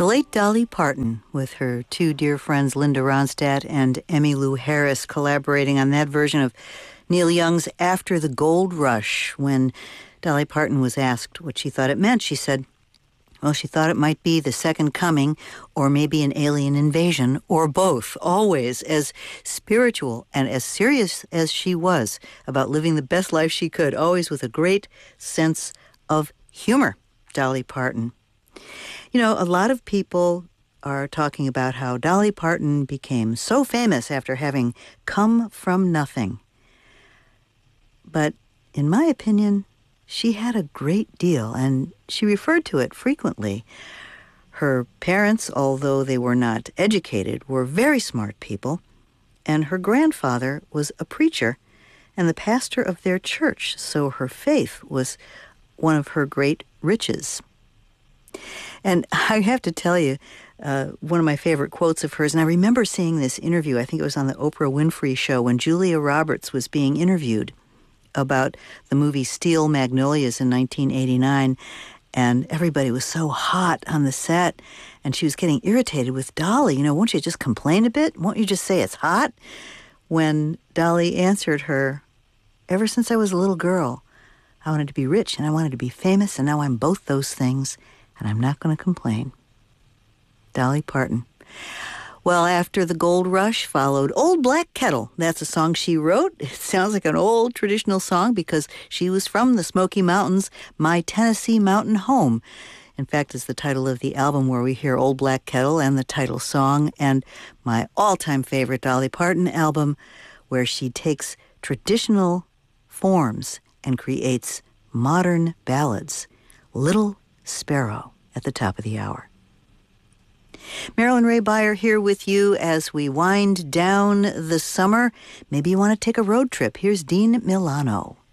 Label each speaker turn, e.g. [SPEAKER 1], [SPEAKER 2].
[SPEAKER 1] The late Dolly Parton, with her two dear friends Linda Ronstadt and Emmylou Harris, collaborating on that version of Neil Young's After the Gold Rush. When Dolly Parton was asked what she thought it meant, she said, well, she thought it might be the second coming, or maybe an alien invasion, or both, always as spiritual and as serious as she was about living the best life she could, always with a great sense of humor. Dolly Parton. You know, a lot of people are talking about how Dolly Parton became so famous after having come from nothing. But in my opinion, she had a great deal, and she referred to it frequently. Her parents, although they were not educated, were very smart people, and her grandfather was a preacher and the pastor of their church, so her faith was one of her great riches. And I have to tell you, one of my favorite quotes of hers, and I remember seeing this interview, I think it was on the Oprah Winfrey Show, when Julia Roberts was being interviewed about the movie Steel Magnolias in 1989, and everybody was so hot on the set, and she was getting irritated with Dolly. You know, won't you just complain a bit? Won't you just say it's hot? When Dolly answered her, ever since I was a little girl, I wanted to be rich and I wanted to be famous, and now I'm both those things, and I'm not going to complain. Dolly Parton. Well, After the Gold Rush followed Old Black Kettle. That's a song she wrote. It sounds like an old traditional song because she was from the Smoky Mountains, My Tennessee Mountain Home. In fact, it's the title of the album where we hear Old Black Kettle and the title song, and my all-time favorite Dolly Parton album, where she takes traditional forms and creates modern ballads. Little Sparrow at the top of the hour. Marilyn Ray Beyer here with you as we wind down the summer. Maybe you want to take a road trip. Here's Dean Milano.